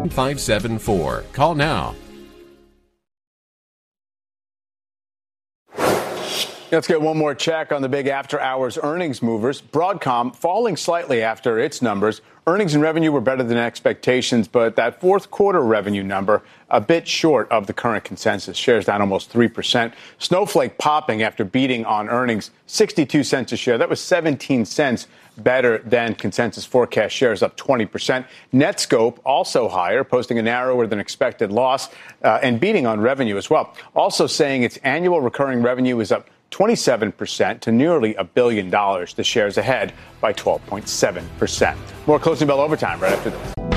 574. Call now. Let's get one more check on the big after-hours earnings movers. Broadcom falling slightly after its numbers. Earnings and revenue were better than expectations, but that fourth quarter revenue number a bit short of the current consensus. Shares down almost 3%. Snowflake popping after beating on earnings, 62 cents a share. That was 17 cents better than consensus forecast. Shares up 20%. Netscope also higher, posting a narrower than expected loss and beating on revenue as well. Also saying its annual recurring revenue is up 27% to nearly $1 billion. The shares ahead by 12.7%. More Closing Bell Overtime right after this.